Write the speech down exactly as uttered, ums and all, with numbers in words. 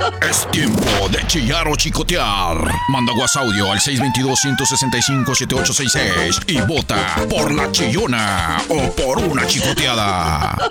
Es tiempo de chillar o chicotear. Manda WhatsApp audio al seis dos dos, uno seis cinco, siete ocho seis seis y vota por la chillona o por una chicoteada.